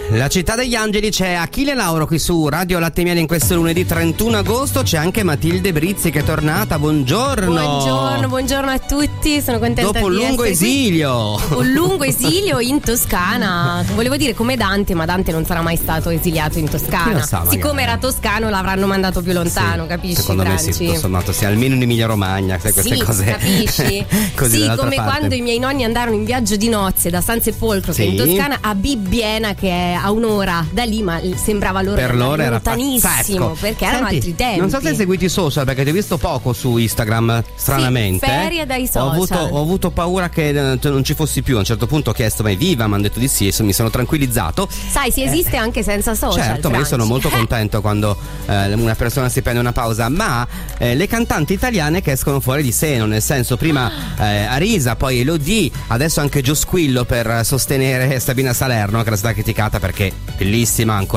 La città degli angeli, c'è Achille Lauro qui su Radio Latte Miele in questo lunedì 31 agosto. C'è anche Matilde Brizzi che è tornata. Buongiorno. Buongiorno a tutti, sono contenta dopo un di lungo essere esilio. qui. Un lungo esilio in Toscana. Volevo dire come Dante, ma Dante non sarà mai stato esiliato in Toscana. Sa, siccome era toscano l'avranno mandato più lontano, sì, capisci? Secondo me sì, tutto sommato sì, almeno in Emilia Romagna, sai, queste cose. Capisci? Così sì, come parte. quando i miei nonni andarono in viaggio di nozze da San Sepolcro, che è in Toscana, a Bibbiena, che è a un'ora da lì, ma sembrava loro per loro era lontanissimo, perché erano altri tempi. Non so se hai seguito i social, perché ti ho visto poco su Instagram, stranamente. Sì, feria dai social. Ho avuto paura che non ci fossi più. A un certo punto ho chiesto: ma è viva? Mi hanno detto di sì, e mi sono tranquillizzato. Sai, si esiste anche senza social. Certo, ma io sono molto contento quando una persona si prende una pausa. Ma le cantanti italiane che escono fuori di seno, nel senso, prima Arisa, poi Elodie, adesso anche Giosquillo per sostenere Sabina Salerno, che era stata criticata perché bellissima, ancora